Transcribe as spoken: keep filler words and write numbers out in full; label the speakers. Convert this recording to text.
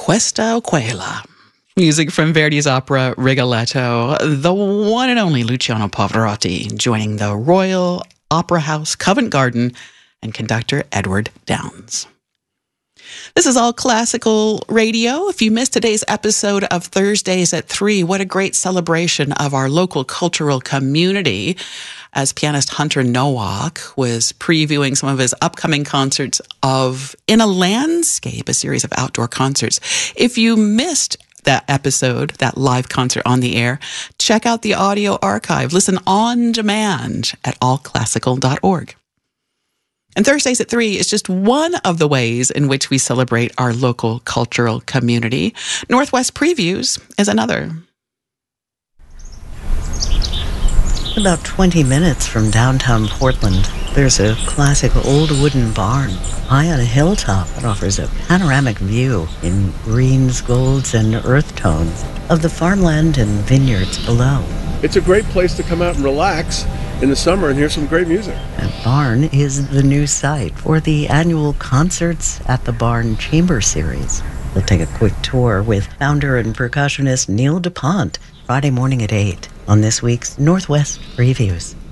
Speaker 1: Questa Quella. Music from Verdi's opera Rigoletto, the one and only Luciano Pavarotti joining the Royal Opera House, Covent Garden, and conductor Edward Downes. This is All Classical Radio. If you missed today's episode of Thursdays at three, what a great celebration of our local cultural community as pianist Hunter Nowak was previewing some of his upcoming concerts of In a Landscape, a series of outdoor concerts. If you missed that episode, that live concert on the air, check out the audio archive. Listen on demand at all classical dot org. And Thursdays at three is just one of the ways in which we celebrate our local cultural community. Northwest Previews is another.
Speaker 2: About twenty minutes from downtown Portland, there's a classic old wooden barn high on a hilltop that offers a panoramic view in greens, golds, and earth tones of the farmland and vineyards below.
Speaker 3: It's a great place to come out and relax in the summer and hear some great music.
Speaker 2: That barn is the new site for the annual Concerts at the Barn Chamber Series. We'll take a quick tour with founder and percussionist Neil DuPont Friday morning at eight on this week's Northwest Previews.